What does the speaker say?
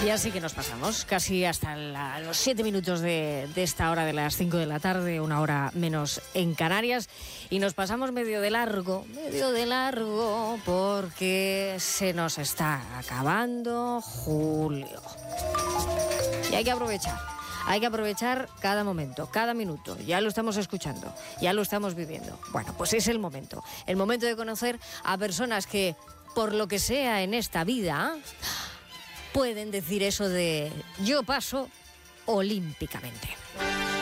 Y así que nos pasamos casi hasta los 7 minutos de esta hora de las 5 de la tarde, una hora menos en Canarias, y nos pasamos medio de largo, porque se nos está acabando julio. Y hay que aprovechar cada momento, cada minuto. Ya lo estamos escuchando, ya lo estamos viviendo. Bueno, pues es el momento de conocer a personas que, por lo que sea en esta vida, pueden decir eso de yo paso olímpicamente.